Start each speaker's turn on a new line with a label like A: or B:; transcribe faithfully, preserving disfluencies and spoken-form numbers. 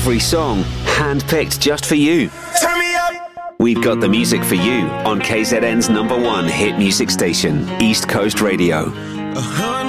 A: every song handpicked just for you.
B: Turn me up.
A: We've got the music for you on K Z N's number one hit music station, East Coast Radio.
B: Uh-huh.